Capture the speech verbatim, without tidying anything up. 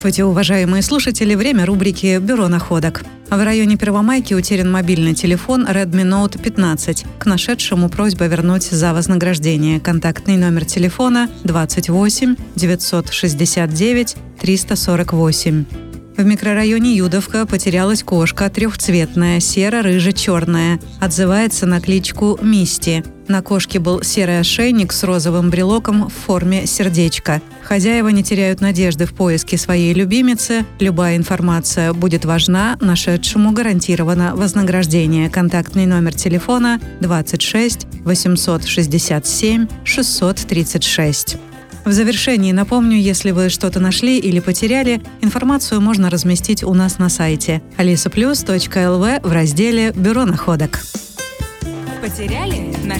Здравствуйте, уважаемые слушатели! Время рубрики «Бюро находок». В районе Первомайки утерян мобильный телефон Redmi Note пятнадцать. К нашедшему просьба вернуть за вознаграждение. Контактный номер телефона двадцать восемь девятьсот шестьдесят девять триста сорок восемь. В микрорайоне Юдовка потерялась кошка трехцветная, серо-рыже-черная. Отзывается на кличку Мисти. На кошке был серый ошейник с розовым брелоком в форме сердечка. Хозяева не теряют надежды в поиске своей любимицы. Любая информация будет важна, нашедшему гарантировано вознаграждение. Контактный номер телефона двадцать шесть восемьсот шестьдесят семь шестьсот тридцать шесть. В завершении напомню, если вы что-то нашли или потеряли, информацию можно разместить у нас на сайте алиса плюс точка эл ви в разделе «Бюро находок». Потеряли? Нашли?